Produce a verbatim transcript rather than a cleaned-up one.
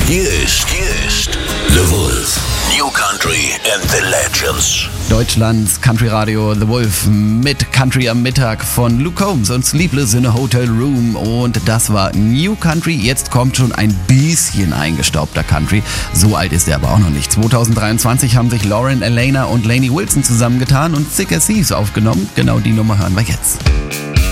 Hier ist, hier ist The Wolf. New Country and the Legends. Deutschlands Country Radio The Wolf mit Country am Mittag von Luke Combs und Sleepless in a Hotel Room. Und das war New Country. Jetzt kommt schon ein bisschen eingestaubter Country. So alt ist er aber auch noch nicht. zwanzig dreiundzwanzig haben sich Lauren Alaina und Lainey Wilson zusammengetan und Thick as Thieves aufgenommen. Genau die Nummer hören wir jetzt.